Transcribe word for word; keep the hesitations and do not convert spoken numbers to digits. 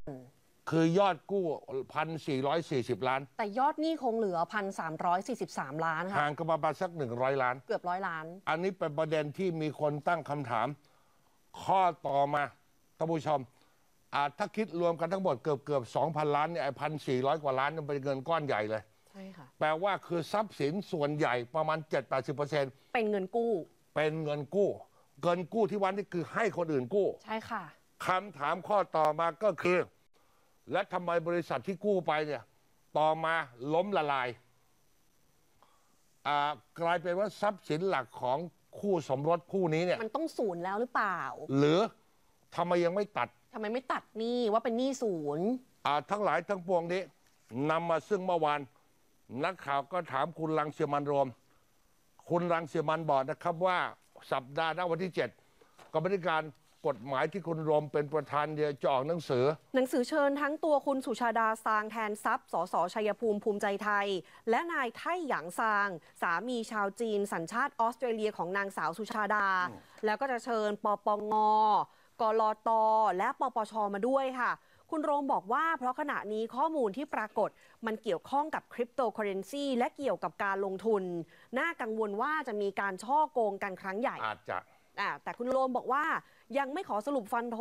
คือยอดกู้พันสี่ร้อยสี่สิบล้านแต่ยอดหนี้คงเหลือพันสามร้อยสี่สิบสามล้านค่ะห่างกันประมาณสักหนึ่งร้อยล้านเกือบร้อยล้านอันนี้เป็นประเด็นที่มีคนตั้งคำถามข้อต่อมาท่านผู้ชมอาถ้าคิดรวมกันทั้งหมดเกือบเกือบสองพันล้านเนี่ยไอ้พันสี่ร้อยกว่าล้านนี่เป็นเงินก้อนใหญ่เลยใช่ค่ะแปลว่าคือทรัพย์สินส่วนใหญ่ประมาณเจ็ดแปดสิบเปอร์เซ็นต์เป็นเงินกู้เป็นเงินกู้เงินกู้ที่วันนี้คือให้คนอื่นกู้ใช่ค่ะคำถามข้อต่อมาก็คือและทำไมบริษัทที่กู้ไปเนี่ยต่อมาล้มละลายกลายเป็นว่าทรัพย์สินหลักของคู่สมรสคู่นี้เนี่ยมันต้องศูนย์แล้วหรือเปล่าหรือทำไมยังไม่ตัดทำไมไม่ตัดหนี้ว่าเป็นหนี้ศูนย์ทั้งหลายทั้งปวงนี้นำมาซึ่งเมื่อวานนักข่าวก็ถามคุณรังสิมันต์โรมคุณรังสิมันต์บอกนะครับว่าสัปดาห์หน้าวันที่เจ็ดกรรมธิการกฎหมายที่คุณโรมเป็นประธานเดียวจะออกหนังสือหนังสือเชิญทั้งตัวคุณสุชาดาซางแทนทรัพย์สสชัยภูมิภูมิใจไทยและนายไท่หยางซางสามีชาวจีนสัญชาติออสเตรเลียของนางสาวสุชาดาแล้วก็จะเชิญปปงกลตและปปชมาด้วยค่ะคุณโรมบอกว่าเพราะขณะนี้ข้อมูลที่ปรากฏมันเกี่ยวข้องกับคริปโตเคอเรนซีและเกี่ยวกับการลงทุนน่ากังวลว่าจะมีการช่อโกงกันครั้งใหญ่อาจจะแต่คุณโรมบอกว่ายังไม่ขอสรุปฟันธ